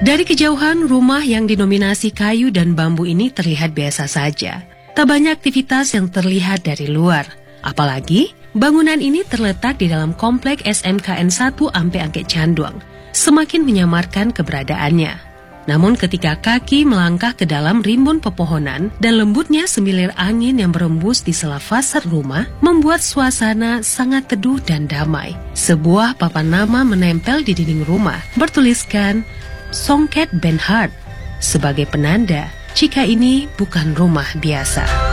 Dari kejauhan, rumah yang didominasi kayu dan bambu ini terlihat biasa saja. Tak banyak aktivitas yang terlihat dari luar. Apalagi, bangunan ini terletak di dalam komplek SMKN 1 Ampe Angke Canduang, semakin menyamarkan keberadaannya. Namun ketika kaki melangkah ke dalam rimbun pepohonan dan lembutnya semilir angin yang berembus di sela fasad rumah membuat suasana sangat teduh dan damai. Sebuah papan nama menempel di dinding rumah bertuliskan Songket Benhart sebagai penanda jika ini bukan rumah biasa.